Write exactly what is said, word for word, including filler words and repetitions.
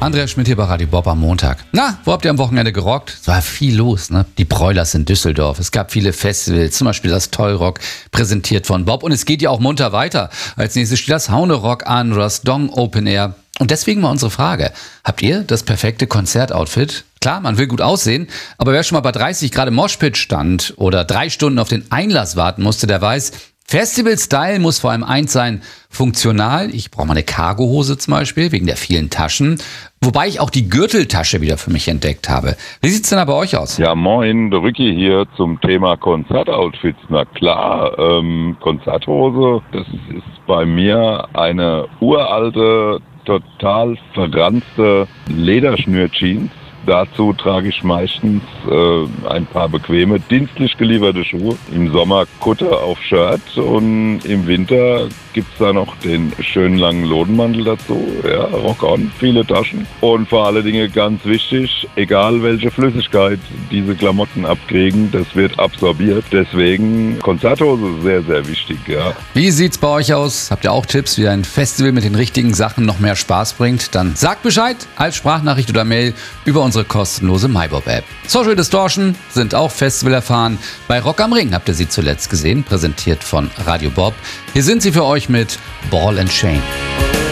Andreas Schmidt hier bei Radio Bob am Montag. Na, wo habt ihr am Wochenende gerockt? Es war viel los, ne? Die Broilers in Düsseldorf. Es gab viele Festivals, zum Beispiel das Tollrock, präsentiert von Bob. Und es geht ja auch munter weiter. Als nächstes steht das Haunerock an oder das Dong Open Air. Und deswegen mal unsere Frage. Habt ihr das perfekte Konzertoutfit? Klar, man will gut aussehen, aber wer schon mal bei dreißig Grad im Moshpit stand oder drei Stunden auf den Einlass warten musste, der weiß, Festival-Style muss vor allem eins sein, funktional. Ich brauche mal eine Cargohose zum Beispiel, wegen der vielen Taschen. Wobei ich auch die Gürteltasche wieder für mich entdeckt habe. Wie sieht's denn da bei euch aus? Ja, moin, der Rücki hier zum Thema Konzertoutfits. Na klar, ähm, Konzerthose, das ist bei mir eine uralte, total verranzte Lederschnürjeans. Dazu trage ich meistens äh, ein paar bequeme, dienstlich gelieferte Schuhe. Im Sommer Kutte auf Shirt und im Winter gibt es da noch den schönen langen Lodenmantel dazu. Ja, Rock-on, viele Taschen. Und vor allen Dingen ganz wichtig, egal welche Flüssigkeit diese Klamotten abkriegen, das wird absorbiert. Deswegen Konzerthose sehr, sehr wichtig. Ja. Wie sieht's bei euch aus? Habt ihr auch Tipps, wie ein Festival mit den richtigen Sachen noch mehr Spaß bringt? Dann sagt Bescheid als Sprachnachricht oder Mail über unsere kostenlose MyBob-App. Social Distortion sind auch Festival erfahren. Bei Rock am Ring habt ihr sie zuletzt gesehen, präsentiert von Radio Bob. Hier sind sie für euch mit Ball and Chain.